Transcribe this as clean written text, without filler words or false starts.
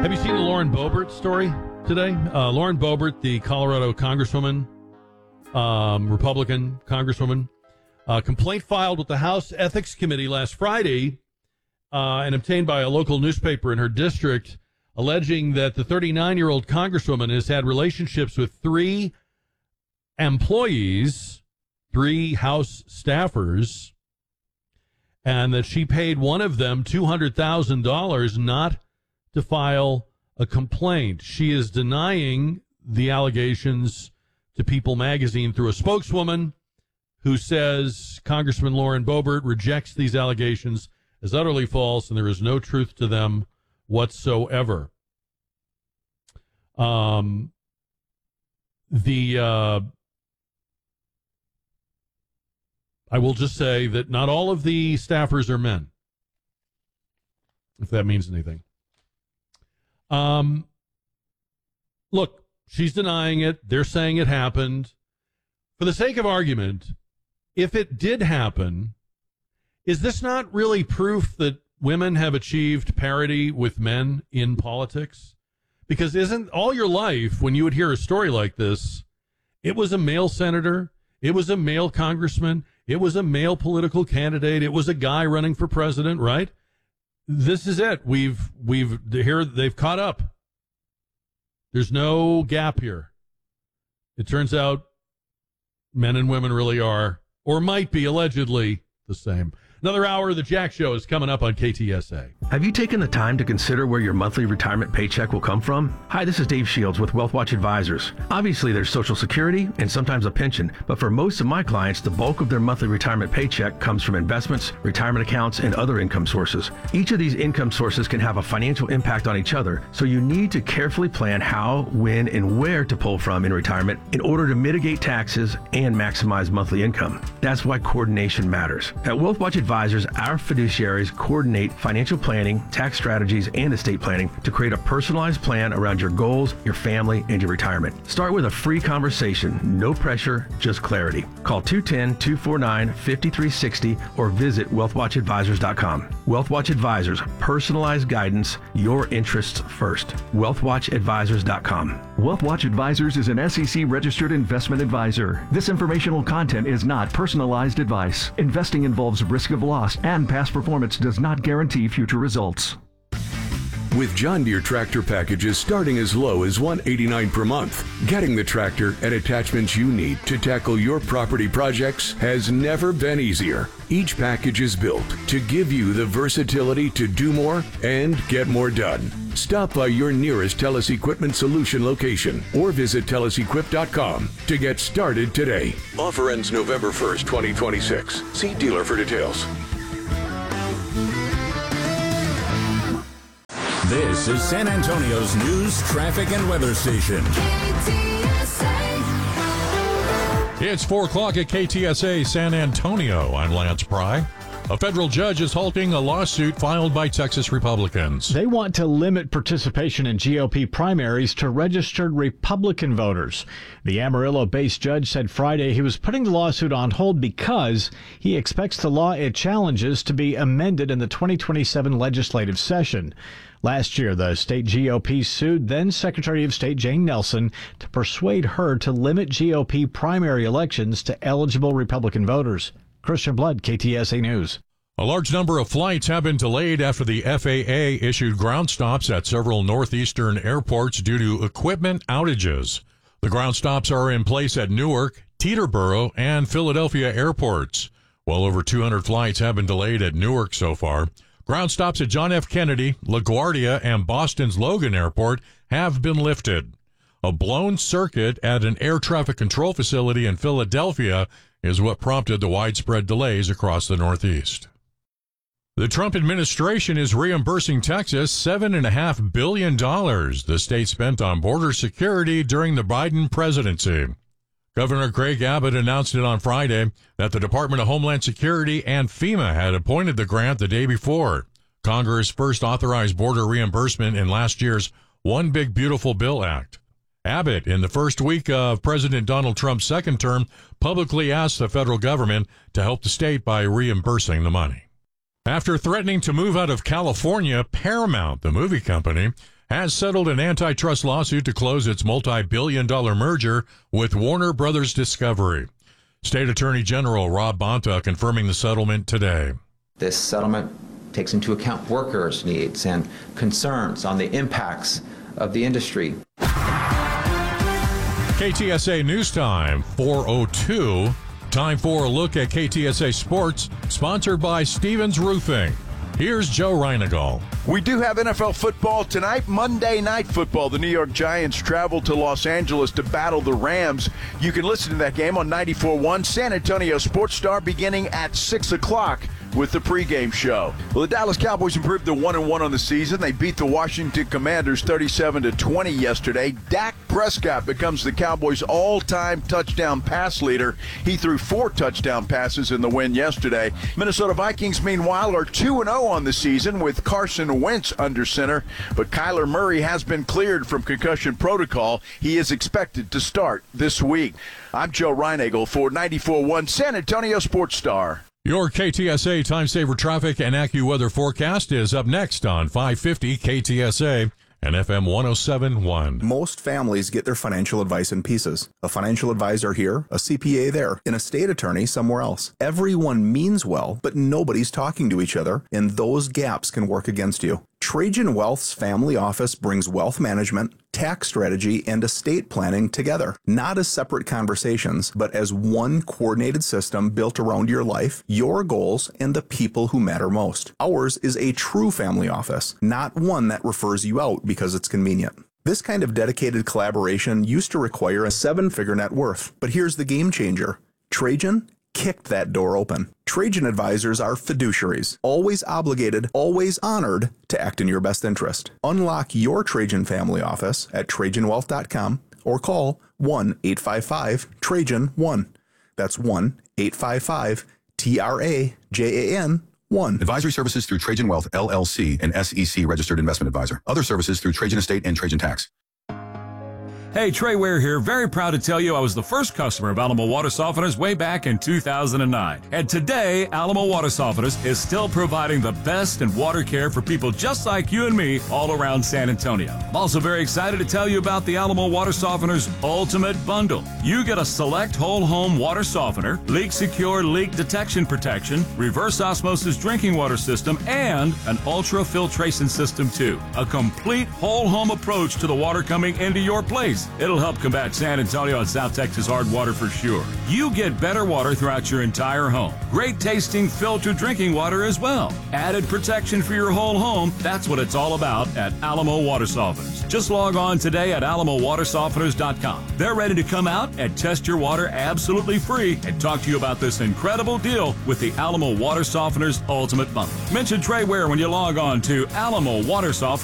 Have you seen the Lauren Boebert story today? Lauren Boebert, the Colorado congresswoman, Republican congresswoman, complaint filed with the House Ethics Committee last Friday and obtained by a local newspaper in her district, alleging that the 39-year-old congresswoman has had relationships with three employees, three House staffers, and that she paid one of them $200,000 not to file a complaint. She is denying the allegations to People magazine through a spokeswoman who says Congressman Lauren Boebert rejects these allegations as utterly false and there is no truth to them whatsoever. I will just say that not all of the staffers are men, if that means anything. Look, she's denying it. They're saying it happened. For the sake of argument, if it did happen, is this not really proof that women have achieved parity with men in politics? Because isn't all your life, when you would hear a story like this, it was a male senator, it was a male congressman, it was a male political candidate, it was a guy running for president, right? This is it. They've caught up. There's no gap here. It turns out men and women really are, or might be allegedly, the same. Another hour of the Jack Show is coming up on KTSA. Have you taken the time to consider where your monthly retirement paycheck will come from? Hi, this is Dave Shields with WealthWatch Advisors. Obviously, there's Social Security and sometimes a pension, but for most of my clients, the bulk of their monthly retirement paycheck comes from investments, retirement accounts, and other income sources. Each of these income sources can have a financial impact on each other, so you need to carefully plan how, when, and where to pull from in retirement in order to mitigate taxes and maximize monthly income. That's why coordination matters. At WealthWatch Advisors, our fiduciaries coordinate financial planning, tax strategies, and estate planning to create a personalized plan around your goals, your family, and your retirement. Start with a free conversation. No pressure, just clarity. Call 210-249-5360 or visit wealthwatchadvisors.com. WealthWatch Advisors, personalized guidance, your interests first. wealthwatchadvisors.com. WealthWatch Advisors is an SEC-registered investment advisor. This informational content is not personalized advice. Investing involves risk of loss, and past performance does not guarantee future results. With John Deere tractor packages starting as low as $189 per month, getting the tractor and attachments you need to tackle your property projects has never been easier. Each package is built to give you the versatility to do more and get more done. Stop by your nearest Telus Equipment Solution location or visit TelusEquip.com to get started today. Offer ends November 1st, 2026. See dealer for details. This is San Antonio's news, traffic, and weather station. It's 4 o'clock at KTSA San Antonio. I'm Lance Pry. A federal judge is halting a lawsuit filed by Texas Republicans. They want to limit participation in GOP primaries to registered Republican voters. The Amarillo-based judge said Friday he was putting the lawsuit on hold because he expects the law it challenges to be amended in the 2027 legislative session. Last year, the state GOP sued then Secretary of State Jane Nelson to persuade her to limit GOP primary elections to eligible Republican voters. Christian Blood, KTSA News. A large number of flights have been delayed after the FAA issued ground stops at several northeastern airports due to equipment outages. The ground stops are in place at Newark, Teterboro, and Philadelphia airports. Well over 200 flights have been delayed at Newark so far. Ground stops at John F. Kennedy, LaGuardia, and Boston's Logan Airport have been lifted. A blown circuit at an air traffic control facility in Philadelphia is what prompted the widespread delays across the Northeast. The Trump administration is reimbursing Texas $7.5 billion the state spent on border security during the Biden presidency. Governor Greg Abbott announced it on Friday that the Department of Homeland Security and FEMA had appointed the grant the day before. Congress first authorized border reimbursement in last year's One Big Beautiful Bill Act. Abbott, in the first week of President Donald Trump's second term, publicly asked the federal government to help the state by reimbursing the money. After threatening to move out of California, Paramount, the movie company, has settled an antitrust lawsuit to close its multi-billion-dollar merger with Warner Brothers Discovery. State Attorney General Rob Bonta confirming the settlement today. This settlement takes into account workers' needs and concerns on the impacts of the industry. KTSA News Time, 4:02. Time for a look at KTSA Sports, sponsored by Stevens Roofing. Here's Joe Reinagle. We do have NFL football tonight, Monday Night Football. The New York Giants travel to Los Angeles to battle the Rams. You can listen to that game on 94.1 San Antonio Sports Star beginning at 6 o'clock with the pregame show. Well, the Dallas Cowboys improved to 1-1 on the season. They beat the Washington Commanders 37-20 yesterday. Dak Prescott becomes the Cowboys' all-time touchdown pass leader. He threw 4 touchdown passes in the win yesterday. Minnesota Vikings, meanwhile, are 2-0 on the season with Carson Wentz under center, but Kyler Murray has been cleared from concussion protocol. He is expected to start this week. I'm Joe Reinagle for 94.1 San Antonio Sports Star. Your KTSA Time Saver Traffic and AccuWeather forecast is up next on 550 KTSA and FM 107.1. Most families get their financial advice in pieces. A financial advisor here, a CPA there, an estate attorney somewhere else. Everyone means well, but nobody's talking to each other, and those gaps can work against you. Trajan Wealth's family office brings wealth management, tax strategy, and estate planning together, not as separate conversations, but as one coordinated system built around your life, your goals, and the people who matter most. Ours is a true family office, not one that refers you out because it's convenient. This kind of dedicated collaboration used to require a 7-figure net worth, but here's the game changer. Trajan kicked that door open. Trajan advisors are fiduciaries, always obligated, always honored to act in your best interest. Unlock your Trajan family office at TrajanWealth.com or call 1-855-TRAJAN-1. That's 1-855-TRAJAN-1. Advisory services through Trajan Wealth, LLC, an SEC registered investment advisor. Other services through Trajan Estate and Trajan Tax. Hey, Trey Ware here. Very proud to tell you I was the first customer of Alamo Water Softeners way back in 2009. And today, Alamo Water Softeners is still providing the best in water care for people just like you and me all around San Antonio. I'm also very excited to tell you about the Alamo Water Softeners Ultimate Bundle. You get a select whole home water softener, leak secure leak detection protection, reverse osmosis drinking water system, and an ultra filtration system too. A complete whole home approach to the water coming into your place. It'll help combat San Antonio and South Texas hard water for sure. You get better water throughout your entire home. Great tasting filtered drinking water as well. Added protection for your whole home. That's what it's all about at Alamo Water Softeners. Just log on today at alamowatersofteners.com. They're ready to come out and test your water absolutely free and talk to you about this incredible deal with the Alamo Water Softeners Ultimate Bundle. Mention Trey Ware when you log on to Alamo Water Softeners.